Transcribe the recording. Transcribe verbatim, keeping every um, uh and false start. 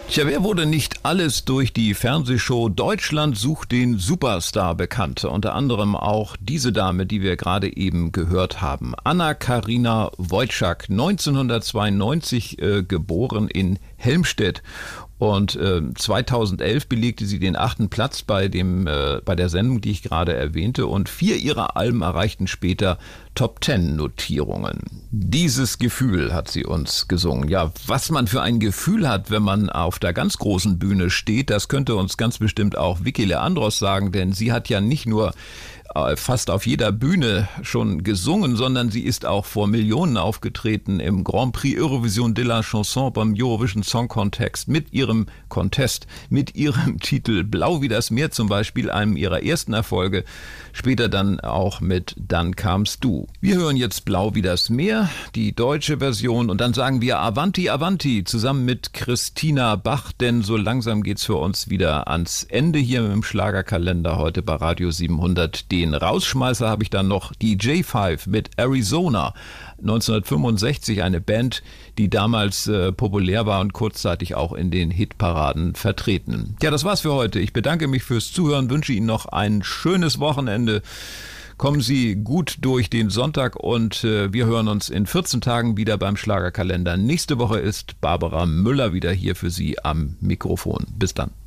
Tja, wer wurde nicht alles durch die Fernsehshow Deutschland sucht den Superstar bekannt? Unter anderem auch diese Dame, die wir gerade eben gehört haben. Anna-Karina Wojcik, neunzehnhundertzweiundneunzig äh, geboren in Helmstedt. Und äh, zweitausendelf belegte sie den achten Platz bei dem äh, bei der Sendung, die ich gerade erwähnte. Und vier ihrer Alben erreichten später Top-Ten-Notierungen. Dieses Gefühl hat sie uns gesungen. Ja, was man für ein Gefühl hat, wenn man auf der ganz großen Bühne steht, das könnte uns ganz bestimmt auch Vicky Leandros sagen, denn sie hat ja nicht nur fast auf jeder Bühne schon gesungen, sondern sie ist auch vor Millionen aufgetreten im Grand Prix Eurovision de la Chanson beim Eurovision Song Contest mit ihrem Contest, mit ihrem Titel Blau wie das Meer zum Beispiel, einem ihrer ersten Erfolge, später dann auch mit Dann kamst du. Wir hören jetzt Blau wie das Meer, die deutsche Version, und dann sagen wir Avanti, Avanti zusammen mit Christina Bach, denn so langsam geht's für uns wieder ans Ende hier im Schlagerkalender heute bei Radio siebenhundert. Den Rausschmeißer habe ich dann noch die J fünf mit Arizona. neunzehnhundertfünfundsechzig eine Band, die damals äh, populär war und kurzzeitig auch in den Hitparaden vertreten. Ja, das war's für heute. Ich bedanke mich fürs Zuhören, wünsche Ihnen noch ein schönes Wochenende. Kommen Sie gut durch den Sonntag und äh, wir hören uns in vierzehn Tagen wieder beim Schlagerkalender. Nächste Woche ist Barbara Müller wieder hier für Sie am Mikrofon. Bis dann.